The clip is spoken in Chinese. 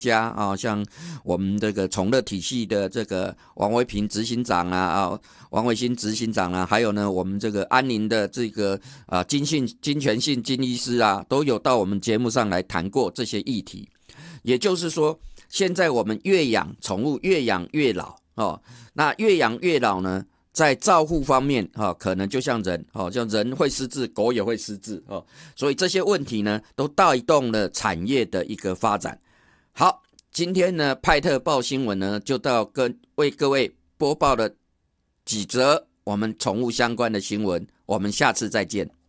家啊，像我们这个宠乐体系的这个王维平执行长王维新执行长还有呢我们这个安宁的这个金全信金医师都有到我们节目上来谈过这些议题。也就是说，现在我们越养宠物越养越老那越养越老呢，在照护方面可能就像人像人会失智，狗也会失智所以这些问题呢，都带动了产业的一个发展。好，今天呢，派特报新闻呢，就为各位播报了几则我们宠物相关的新闻，我们下次再见。